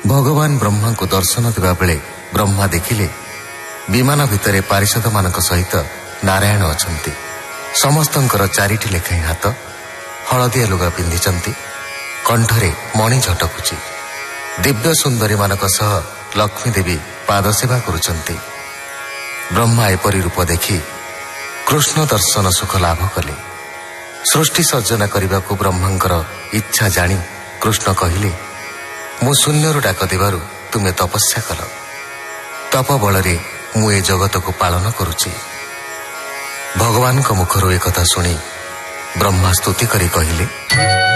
भगवान ब्रह्मा को दर्शन देवा बेले ब्रह्मा देखिले विमान भितरे पारिषद मानक सहित नारायण अछंती। समस्तंकर चारिटी लेखाई हाथ, हलदिया लुगा पिंधिचंती, कंठरे मणि झटकुची। दिव्य सुंदरी मानक सह लक्ष्मी देवी पाद सेवा करुचंती। ब्रह्मा एपरी रूप देखि कृष्ण दर्शन सुख लाभ कले। सृष्टि सर्जना करने को ब्रह्मांकर इच्छा जानी कृष्ण कहिले, मु शून्यरू डाक देवारू तुमे तपस्या कल। तप बलरे मु ए जगत को पालन करुची। भगवान मुखर एक कथा शुणी ब्रह्मा स्तुति करी कहिले,